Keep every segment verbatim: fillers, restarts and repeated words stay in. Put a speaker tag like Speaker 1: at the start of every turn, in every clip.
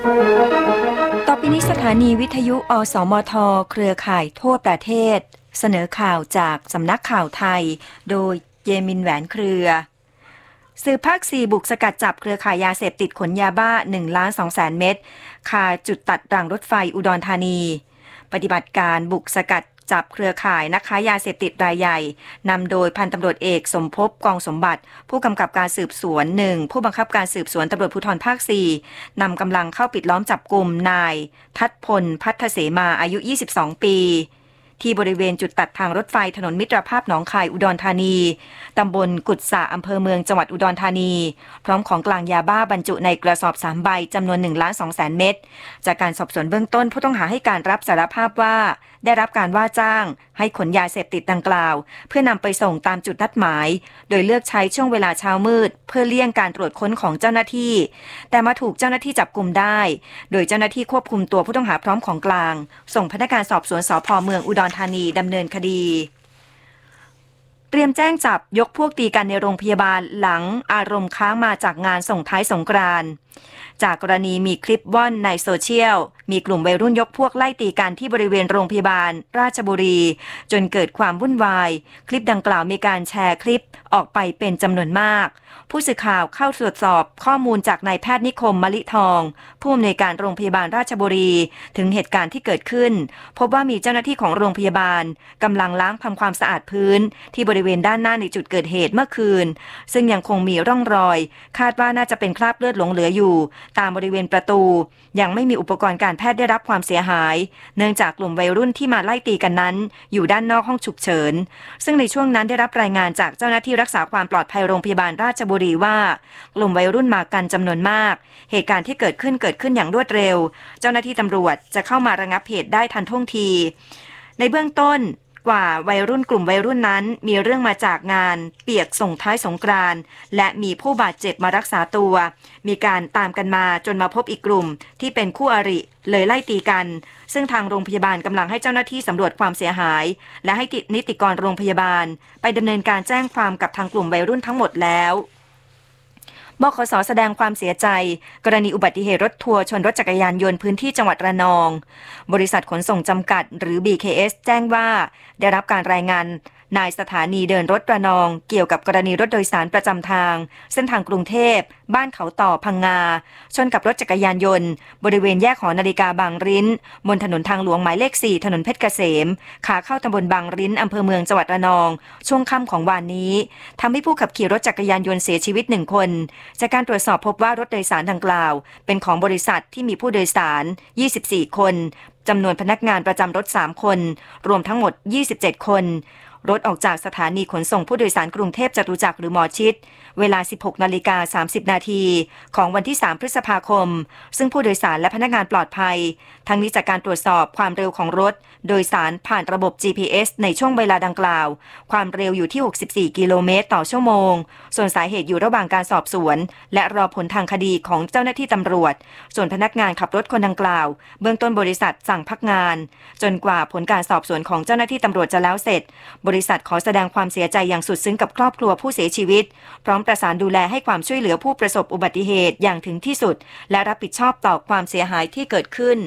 Speaker 1: ต่อไปนี้สถานีวิทยุอสมทเครือข่ายทั่วประเทศเสนอข่าวจากสำนักข่าวไทยโดยเยมินแหวนเครือสืบภาคสี่บุกสกัดจับเครือข่ายยาเสพติดขนยาบ้าหนึ่งล้านสองแสนเม็ดคาจุดตัดรางรถไฟอุดรธานีปฏิบัติการบุกสกัดจับเครือข่ายนักค้ายาเสพติดรายใหญ่นำโดยพันตำรวจเอกสมภพกองสมบัติผู้กำกับการสืบสวนหนึ่งผู้บังคับการสืบสวนตำรวจภูธรภาคสี่นำกำลังเข้าปิดล้อมจับกุมนายทัศพลพัฒเสมาอายุยี่สิบสองปีที่บริเวณจุดตัดทางรถไฟถนนมิตรภาพหนองคายอุดรธานีตำบลกุดสะอำเภอเมืองจังหวัดอุดรธานีพร้อมของกลางยาบ้าบรรจุในกระสอบสามใบจำนวนหนึ่งล้านสองแสนเม็ดจากการสอบสวนเบื้องต้นผู้ต้องหาให้การรับสารภาพว่าได้รับการว่าจ้างให้ขนยาเสพติดดังกล่าวเพื่อนำไปส่งตามจุดนัดหมายโดยเลือกใช้ช่วงเวลาเช้ามืดเพื่อเลี่ยงการตรวจค้นของเจ้าหน้าที่แต่มาถูกเจ้าหน้าที่จับกุมได้โดยเจ้าหน้าที่ควบคุมตัวผู้ต้องหาพร้อมของกลางส่งพนักงานสอบสวนสภ.เมืองอุดรธานีดำเนินคดีเตรียมแจ้งจับยกพวกตีกันในโรงพยาบาลหลังอารมณ์ค้างมาจากงานส่งท้ายสงกรานต์จากกรณีมีคลิปว่อนในโซเชียลมีกลุ่มวัยรุ่นยกพวกไล่ตีกันที่บริเวณโรงพยาบาลราชบุรีจนเกิดความวุ่นวายคลิปดังกล่าวมีการแชร์คลิปออกไปเป็นจำนวนมากผู้สื่อข่าวเข้าตรวจสอบข้อมูลจากนายแพทย์นิคมมะลิทองผู้อำนวยการโรงพยาบาลราชบุรีถึงเหตุการณ์ที่เกิดขึ้นพบว่ามีเจ้าหน้าที่ของโรงพยาบาลกำลังล้างทำความสะอาดพื้นที่บริเวณด้านหน้าในจุดเกิดเหตุเมื่อคืนซึ่งยังคงมีร่องรอยคาดว่าน่าจะเป็นคราบเลือดหลงเหลืออยู่ตามบริเวณประตูยังไม่มีอุปกรณ์การแพทย์ได้รับความเสียหายเนื่องจากกลุ่มวัยรุ่นที่มาไล่ตีกันนั้นอยู่ด้านนอกห้องฉุกเฉินซึ่งในช่วงนั้นได้รับรายงานจากเจ้าหน้าที่รักษาความปลอดภัยโรงพยาบาลราชบุรีว่ากลุ่มวัยรุ่นมากันจำนวนมากเหตุการณ์ที่เกิดขึ้นเกิดขึ้นอย่างรวดเร็วเจ้าหน้าที่ตำรวจจะเข้ามาระงับเหตุได้ทันท่วงทีในเบื้องต้นกว่าวัยรุ่นกลุ่มวัยรุ่นนั้นมีเรื่องมาจากงานเปียกส่งท้ายสงกรานต์และมีผู้บาดเจ็บมารักษาตัวมีการตามกันมาจนมาพบอีกกลุ่มที่เป็นคู่อริเลยไล่ตีกันซึ่งทางโรงพยาบาลกำลังให้เจ้าหน้าที่สำรวจความเสียหายและให้นิติกรโรงพยาบาลไปดำเนินการแจ้งความกับทางกลุ่มวัยรุ่นทั้งหมดแล้วบขส.แสดงความเสียใจกรณีอุบัติเหตุรถทัวร์ชนรถจักรยานยนต์พื้นที่จังหวัดระนองบริษัทขนส่งจำกัดหรือ บี เค เอส แจ้งว่าได้รับการรายงานนายสถานีเดินรถระนองเกี่ยวกับกรณีรถโดยสารประจำทางเส้นทางกรุงเทพบ้านเขาต่อพังงาชนกับรถจักรยานยนต์บริเวณแยกหอนาฬิกาบางริ้นบนถนนทางหลวงหมายเลขสี่ถนนเพชรเกษมขาเข้าตำบลบางริ้นอำเภอเมืองจังหวัดระนองช่วงค่ำของวันนี้ทำให้ผู้ขับขี่รถจักรยานยนต์เสียชีวิตหนึ่งคนจากการตรวจสอบพบว่ารถโดยสารดังกล่าวเป็นของบริษัทที่มีผู้โดยสารยี่สิบสี่คนจำนวนพนักงานประจำรถสามคนรวมทั้งหมดยี่สิบเจ็ดคนรถออกจากสถานีขนส่งผู้โดยสารกรุงเทพจตุจักรหรือหมอชิตเวลา สิบหกนาฬิกาสามสิบนาทีของวันที่สามพฤษภาคมซึ่งผู้โดยสารและพนักงานปลอดภัยทั้งนี้จากการตรวจสอบความเร็วของรถโดยสารผ่านระบบ จี พี เอส ในช่วงเวลาดังกล่าวความเร็วอยู่ที่หกสิบสี่กิโลเมตรต่อชั่วโมงส่วนสาเหตุอยู่ระหว่างการสอบสวนและรอผลทางคดีของเจ้าหน้าที่ตำรวจส่วนพนักงานขับรถคนดังกล่าวเบื้องต้นบริษัทสั่งพักงานจนกว่าผลการสอบสวนของเจ้าหน้าที่ตำรวจจะแล้วเสร็จบริษัทขอแสดงความเสียใจอย่างสุดซึ้งกับครอบครัวผู้เสียชีวิตพร้อมประสานดูแลให้ความช่วยเหลือผู้ประสบอุบัติเหตุอย่างถึงที่สุดและรับผิดชอบต่อความเสียหายที่เกิดขึ้น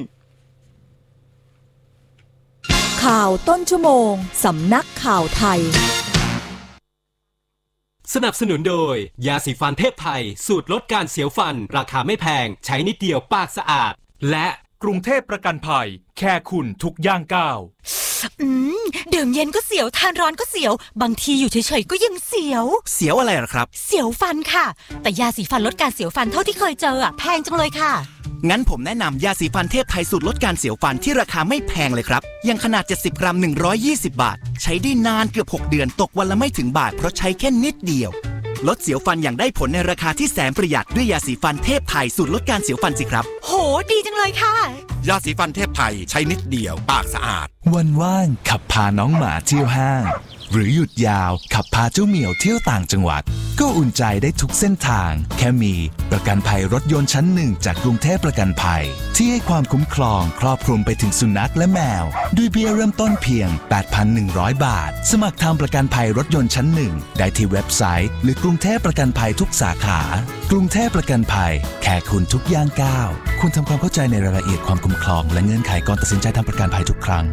Speaker 2: ข่าวต้นชั่วโมงสำนักข่าวไทย
Speaker 3: สนับสนุนโดยยาสีฟันเทพไทยสูตรลดการเสียวฟันราคาไม่แพงใช้นิดเดียวปากสะอาดและ
Speaker 4: กรุงเทพประกันภัยแค่คุณทุกย่างก้าว
Speaker 5: อืมดื่มเย็นก็เสียวทานร้อนก็เสียวบางทีอยู่เฉยๆก็ยังเสียว
Speaker 4: เสียวอะไรล่ะครับ
Speaker 5: เสียวฟันค่ะแต่ยาสีฟันลดการเสียวฟันเท่าที่เคยเจออ่ะแพงจังเลยค่ะ
Speaker 4: งั้นผมแนะนำยาสีฟันเทพไทยสูตรลดการเสียวฟันที่ราคาไม่แพงเลยครับยังขนาดเจ็ดสิบกรัมหนึ่งร้อยยี่สิบบาทใช้ได้นานเกือบหกเดือนตกวันละไม่ถึงบาทเพราะใช้แค่นิดเดียวลดเสียวฟันอย่างได้ผลในราคาที่แสนประหยัดด้วยยาสีฟันเทพไทยสูตรลดการเสียวฟันสิครับ
Speaker 5: โหดีจังเลยค่ะ
Speaker 4: ยาสีฟันเทพไทยใช้นิดเดียวปากสะอาด
Speaker 6: วันว่างขับพาน้องหมาเที่ยวห้างหรือหยุดยาวขับพาเจ้าเหมียวเที่ยวต่างจังหวัดก็อุ่นใจได้ทุกเส้นทางแค่มีประกันภัยรถยนต์ชั้นหนึ่งจากกรุงเทพประกันภัยที่ให้ความคุ้มครองครอบคลุมไปถึงสุนัขและแมวด้วยเบี้ยเริ่มต้นเพียง แปดพันหนึ่งร้อย บาทสมัครทำประกันภัยรถยนต์ชั้นหนึ่งได้ที่เว็บไซต์หรือกรุงเทพประกันภัยทุกสาขากรุงเทพประกันภัยแค่คุณทุกย่างก้าวคุณทำความเข้าใจในรายละเอียดความคุ้มครองและเงื่อนไขก่อนตัดสินใจทำประกันภัยทุกครั้ง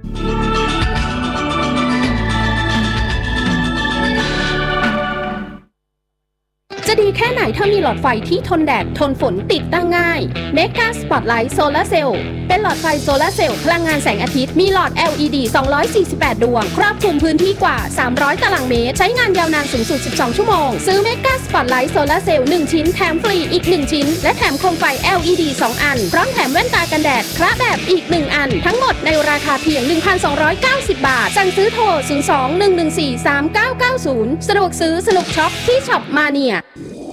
Speaker 7: จะดีแค่ไหนถ้ามีหลอดไฟที่ทนแดดทนฝนติดตั้งง่าย Mega Spotlight Solar Cell เป็นหลอดไฟโซลาร์เซลล์พลังงานแสงอาทิตย์มีหลอด แอล อี ดี สองร้อยสี่สิบแปด ดวงครอบคลุมพื้นที่กว่าสามร้อยตารางเมตรใช้งานยาวนานสูงสุดสิบสองชั่วโมงซื้อ Mega Spotlight Solar Cell หนึ่งชิ้นแถมฟรีอีกหนึ่งชิ้นและแถมโคมไฟ แอล อี ดี สองอันพร้อมแถมแว่นตากันแดดคละแบบอีกหนึ่งอันทั้งหมดในราคาเพียง หนึ่งพันสองร้อยเก้าสิบ บาทสั่งซื้อโทรศูนย์ สอง หนึ่ง หนึ่ง สี่ สาม เก้า เก้า ศูนย์สะดวกซื้อสนุกช็อปที่ช็อปมาเนีย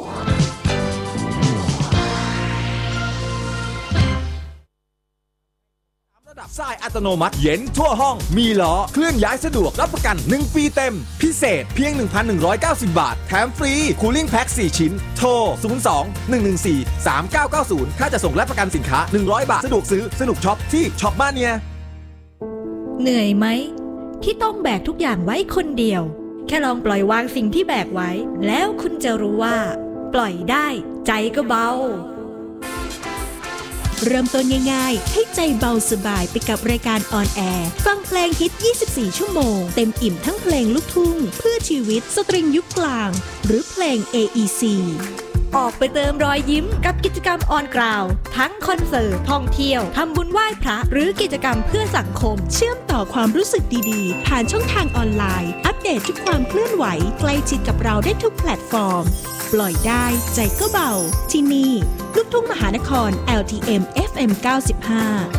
Speaker 8: ระดับทรายอัตโนมัติเย็นทั่วห้องมีล้อเคลื่อนย้ายสะดวกรับประกันหนึ่งปีเต็มพิเศษเพียง หนึ่งพันหนึ่งร้อยเก้าสิบ บาทแถมฟรีคูลิ่งแพ็คสี่ชิ้นโทรศูนย์ สอง หนึ่ง หนึ่ง สี่ สาม เก้า เก้า ศูนย์ถ้าจะส่งและประกันสินค้าหนึ่งร้อยบาทสะดวกซื้อสนุกช็อปที่ช็อปมาเนีย
Speaker 2: เหนื่อยไหมที่ต้องแบกทุกอย่างไว้คนเดียวแค่ลองปล่อยวางสิ่งที่แบกไว้แล้วคุณจะรู้ว่าปล่อยได้ใจก็เบาเริ่มต้นง่ายๆให้ใจเบาสบายไปกับรายการออนแอร์ฟังเพลงฮิตยี่สิบสี่ชั่วโมงเต็มอิ่มทั้งเพลงลูกทุ่งเพื่อชีวิตสตริงยุคกลางหรือเพลง เอ อี ซี ออกไปเติมรอยยิ้มกับกิจกรรมออนกราวทั้งคอนเสิร์ตท่องเที่ยวทำบุญไหว้พระหรือกิจกรรมเพื่อสังคมเชื่อมต่อความรู้สึกดีๆผ่านช่องทางออนไลน์อัปเดตทุกความเคลื่อนไหวใกล้ชิดกับเราได้ทุกแพลตฟอร์มปล่อยได้ใจก็เบาที่นี่ลูกทุ่งมหานคร แอล ที เอ็ม เอฟ เอ็ม เก้าสิบห้า